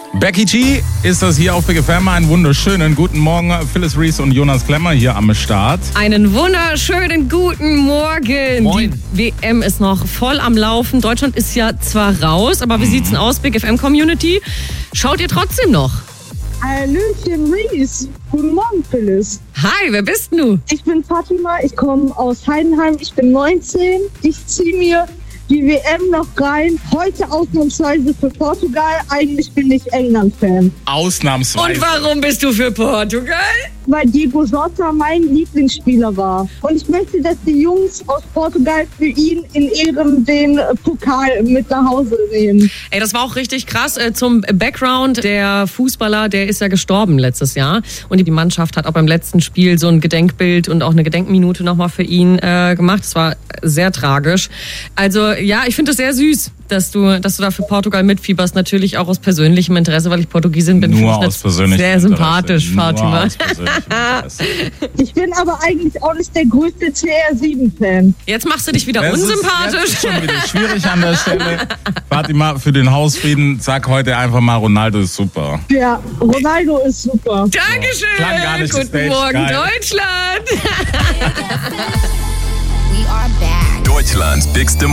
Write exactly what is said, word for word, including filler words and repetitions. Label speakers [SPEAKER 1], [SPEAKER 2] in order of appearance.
[SPEAKER 1] Becky G ist das hier auf Big F M. Einen wunderschönen guten Morgen. Phyllis Reese und Jonas Klemmer hier am Start.
[SPEAKER 2] Einen wunderschönen guten Morgen.
[SPEAKER 1] Moin.
[SPEAKER 2] Die W M ist noch voll am Laufen. Deutschland ist ja zwar raus, aber wie
[SPEAKER 1] Mhm.
[SPEAKER 2] sieht's denn aus, Big F M Community? Schaut ihr trotzdem noch?
[SPEAKER 3] Hallöchen, Reese. Guten Morgen, Phyllis.
[SPEAKER 2] Hi, wer bist du?
[SPEAKER 3] Ich bin Fatima, ich komme aus Heidenheim, ich bin neunzehn. Ich ziehe mir die W M noch rein. Heute ausnahmsweise für Portugal. Eigentlich bin ich England-Fan.
[SPEAKER 1] Ausnahmsweise.
[SPEAKER 2] Und warum bist du für Portugal?
[SPEAKER 3] Weil Diego Jota mein Lieblingsspieler war. Und ich möchte, dass die Jungs aus Portugal für ihn in Ehren den Pokal mit nach Hause nehmen.
[SPEAKER 2] Ey, das war auch richtig krass. Äh, Zum Background, der Fußballer, der ist ja gestorben letztes Jahr. Und die Mannschaft hat auch beim letzten Spiel so ein Gedenkbild und auch eine Gedenkminute nochmal für ihn äh, gemacht. Das war sehr tragisch. Also ja, ich finde es sehr süß, dass du, dass du da für Portugal mitfieberst. Natürlich auch aus persönlichem Interesse, weil ich Portugiesin bin.
[SPEAKER 1] Nur
[SPEAKER 2] Finde ich
[SPEAKER 1] aus persönlichem
[SPEAKER 2] sehr
[SPEAKER 1] Interesse.
[SPEAKER 2] sympathisch,
[SPEAKER 1] Nur
[SPEAKER 2] Fatima.
[SPEAKER 1] aus persönlichem Interesse.
[SPEAKER 3] Ich bin aber eigentlich auch nicht der größte C R sieben Fan.
[SPEAKER 2] Jetzt machst du dich wieder
[SPEAKER 1] Das
[SPEAKER 2] unsympathisch.
[SPEAKER 1] Ist, jetzt ist schon wieder schwierig an der Stelle. Fatima, für den Hausfrieden, sag heute einfach mal, Ronaldo ist super.
[SPEAKER 3] Ja, Ronaldo ist super.
[SPEAKER 2] Dankeschön.
[SPEAKER 1] Klang gar nicht
[SPEAKER 2] Guten
[SPEAKER 1] staged,
[SPEAKER 2] Morgen,
[SPEAKER 1] geil.
[SPEAKER 2] Deutschland.
[SPEAKER 4] We are back.
[SPEAKER 5] Deutschlands bigste